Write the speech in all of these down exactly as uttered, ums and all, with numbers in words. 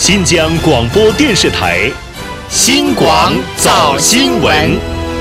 新疆广播电视台新广早新闻。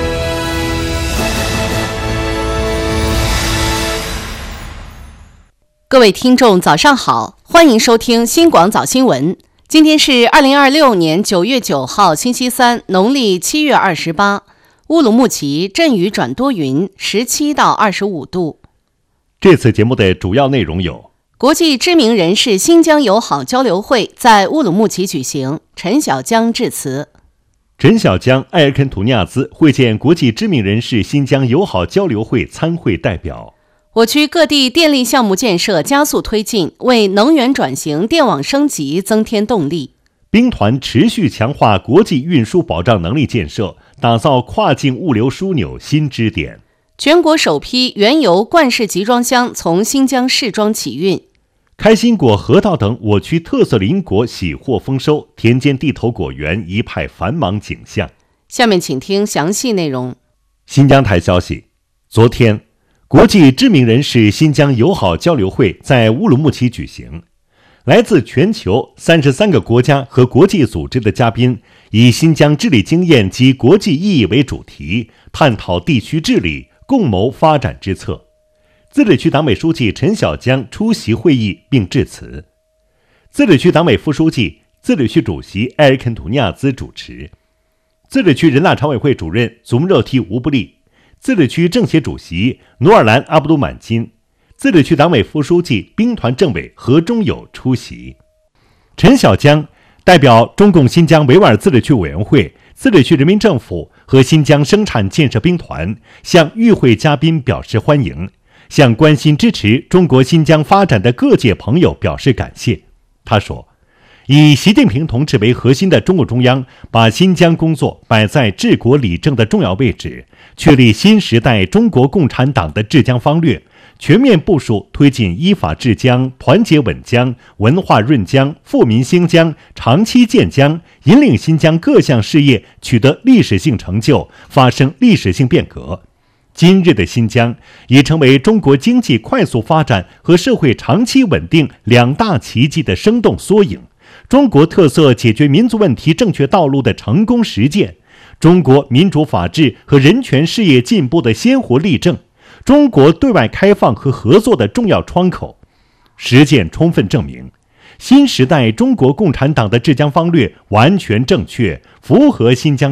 各位听众早上好，欢迎收听新广早新闻。今天是二零二六年九月九号星期三，农历七月二十八。乌鲁木齐阵雨转多云，十七到二十五度。 这次节目的主要内容有： 国际知名人士新疆友好交流会在乌鲁木齐举行，陈小江致辞。 陈小江、埃尔肯图尼亚兹会见国际知名人士新疆友好交流会参会代表。 我区各地电力项目建设加速推进，为能源转型、电网升级增添动力。 兵团持续强化国际运输保障能力建设，打造跨境物流枢纽新支点。 全国首批原油罐式集装箱从新疆试装起运。 开心果、核桃等我区特色邻果喜获丰收，田间地头果园一派繁忙景象。 下面请听详细内容。 新疆台消息，昨天国际知名人士新疆友好交流会在乌鲁木齐举行，来自全球三十三个国家和国际组织的嘉宾，以新疆治理经验及国际意义为主题，探讨地区治理，共谋发展之策。自治区党委书记陈小江出席会议并致辞，自治区党委副书记、自治区主席埃尔肯图尼亚兹主持，自治区人大常委会主任祖木热提吴布利，自治区政协主席努尔兰阿布都满金，自治区党委副书记、兵团政委何忠友出席。陈小江代表中共新疆维吾尔自治区委员会、自治区人民政府和新疆生产建设兵团向与会嘉宾表示欢迎，向关心支持中国新疆发展的各界朋友表示感谢。他说，以习近平同志为核心的中共中央把新疆工作摆在治国理政的重要位置，确立新时代中国共产党的治疆方略，全面部署推进依法治疆、团结稳疆、文化润疆、富民兴疆、长期建疆，引领新疆各项事业取得历史性成就，发生历史性变革。今日的新疆已成为中国经济快速发展和社会长期稳定两大奇迹的生动缩影，中国特色解决民族问题正确道路的成功实践，中国民主法治和人权事业进步的鲜活例证，中国对外开放和合作的重要窗口。实践充分证明，新时代中国共产党的治疆方略完全正确，符合新疆